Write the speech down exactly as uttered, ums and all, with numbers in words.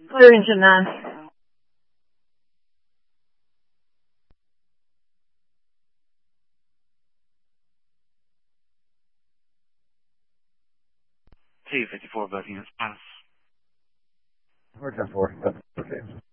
Clear engine nine. T fifty-four, both units pass. We're ten four. Okay.